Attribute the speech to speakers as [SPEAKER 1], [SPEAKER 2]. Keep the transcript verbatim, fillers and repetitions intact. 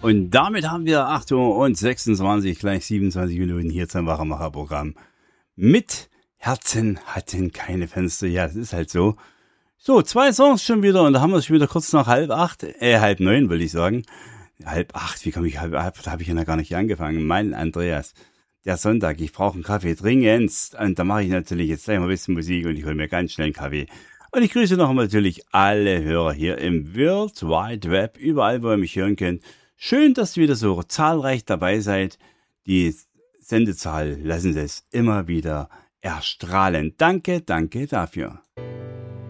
[SPEAKER 1] Und damit haben wir acht Uhr und sechsundzwanzig, gleich siebenundzwanzig Minuten hier zum Wachmacher-Programm. Mit Herzen hatten keine Fenster. Ja, das ist halt so. So, zwei Songs schon wieder und da haben wir es schon wieder kurz nach halb acht, äh, halb neun, will ich sagen. Halb acht, wie komme ich halb acht? Da habe ich ja noch gar nicht angefangen. Mein Andreas, der Sonntag, ich brauche einen Kaffee dringendst. Und da mache ich natürlich jetzt gleich mal ein bisschen Musik und ich hole mir ganz schnell einen Kaffee. Und ich grüße noch natürlich alle Hörer hier im World Wide Web, überall, wo ihr mich hören könnt. Schön, dass ihr wieder so zahlreich dabei seid. Die Sendezahl lassen Sie es immer wieder erstrahlen. Danke, danke dafür.